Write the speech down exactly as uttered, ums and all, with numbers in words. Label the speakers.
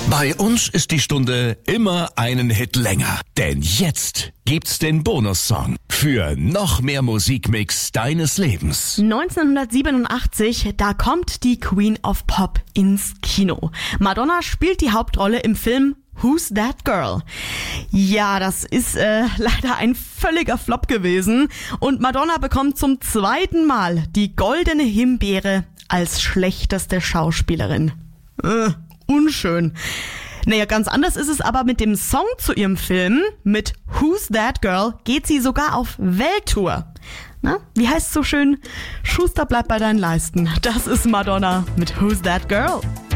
Speaker 1: Bei uns ist die Stunde immer einen Hit länger. Denn jetzt gibt's den Bonussong für noch mehr Musikmix deines Lebens.
Speaker 2: neunzehnhundertsiebenundachtzig, da kommt die Queen of Pop ins Kino. Madonna spielt die Hauptrolle im Film Who's That Girl? Ja, das ist äh, leider ein völliger Flop gewesen. Und Madonna bekommt zum zweiten Mal die goldene Himbeere als schlechteste Schauspielerin. Äh, unschön. Naja, ganz anders ist es aber mit dem Song zu ihrem Film. Mit Who's That Girl geht sie sogar auf Welttour. Na, wie heißt es so schön? Schuster, bleib bei deinen Leisten. Das ist Madonna mit Who's That Girl?